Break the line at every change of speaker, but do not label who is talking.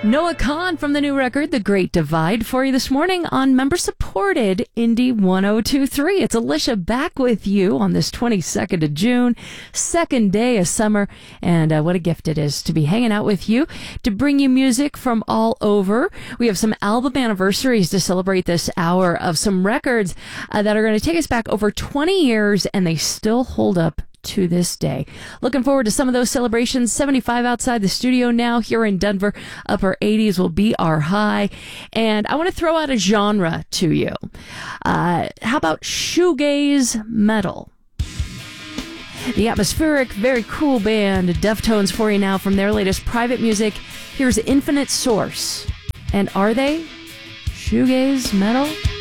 Noah Kahn from the new record, The Great Divide, for you this morning on member-supported Indie 1023. It's Alicia back with you on this 22nd of June, second day of summer, and what a gift it is to be hanging out with you, to bring you music from all over. We have some album anniversaries to celebrate this hour of some records that are going to take us back over 20 years, and they still hold up to this day. Looking forward to some of those celebrations. 75 outside the studio now here in Denver. Upper 80s will be our high. And I want to throw out a genre to you. How about shoegaze metal? The atmospheric, very cool band Deftones for you now from their latest Private Music. Here's Infinite Source. And are they shoegaze metal?